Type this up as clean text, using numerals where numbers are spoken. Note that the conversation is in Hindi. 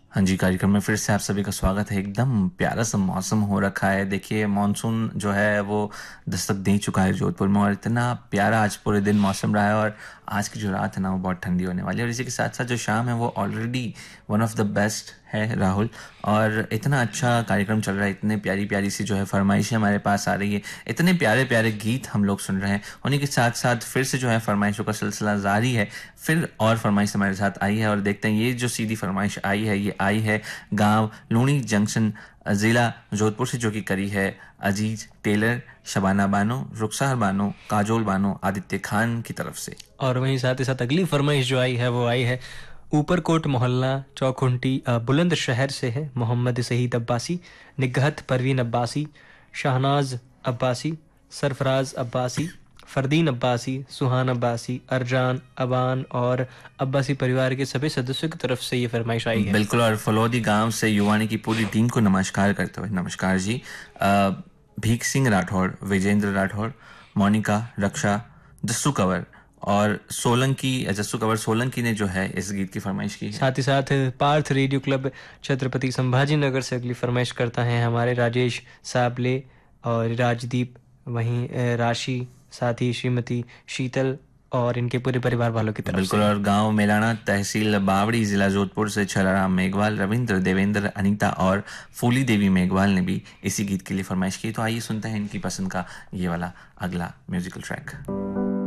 हाँ जी, कार्यक्रम में फिर से आप सभी का स्वागत है। एकदम प्यारा सा मौसम हो रखा है। देखिए मानसून जो है वो दस्तक दे चुका है जोधपुर में, और इतना प्यारा आज पूरे दिन मौसम रहा है। और आज की जो रात है ना वो बहुत ठंडी होने वाली है, और इसी के साथ साथ जो शाम है वो already one of the best है राहुल। और इतना अच्छा कार्यक्रम चल रहा है, इतने प्यारी प्यारी सी जो है फरमाइशें हमारे पास आ रही है, इतने प्यारे प्यारे गीत हम लोग सुन रहे हैं। उन्हीं के साथ साथ फिर से जो है फरमाइशों का सिलसिला जारी है। फिर और फरमाइश हमारे साथ आई है, और देखते हैं ये जो सीधी फरमाइश आई है ये आई है गांव लूणी जंक्शन ज़िला जोधपुर से, जो कि करी है अजीज टेलर, शबाना बानो, रुखसार बानो, काजोल बानो, आदित्य खान की तरफ से। और वहीं साथ ही साथ अगली फरमाइश जो आई है वो आई है ऊपरकोट मोहल्ला चौखुंटी बुलंदशहर से है मोहम्मद सईद अब्बासी, निगहत परवीन अब्बासी, शाहनाज अब्बासी, सरफराज अब्बासी, फरदीन अब्बासी, सुहान अब्बासी, अरजान अबान और अब्बासी परिवार के सभी सदस्यों की तरफ से ये फरमाइश आई है। बिल्कुल, और फलौदी गांव से युवानी की पूरी टीम को नमस्कार करते हुए, नमस्कार जी। अ, भीख सिंह राठौड़, विजेंद्र राठौड़, मोनिका, रक्षा, जस्सू कंवर और सोलंकी, जस्सू कंवर सोलंकी ने जो है इस गीत की फरमाइश की है। साथ ही साथ पार्थ रेडियो क्लब छत्रपति संभाजी नगर से अगली फरमाइश करता है हमारे राजेश साबले और राजदीप, वहीं राशि, साथ ही श्रीमती शीतल और इनके पूरे परिवार वालों की तरफ बिल्कुल, से। और गांव मेलाना, तहसील बावड़ी, जिला जोधपुर से छलाराम मेघवाल, रविंद्र, देवेंद्र, अनीता और फूली देवी मेघवाल ने भी इसी गीत के लिए फरमाइश की। तो आइए सुनते हैं इनकी पसंद का ये वाला अगला म्यूजिकल ट्रैक।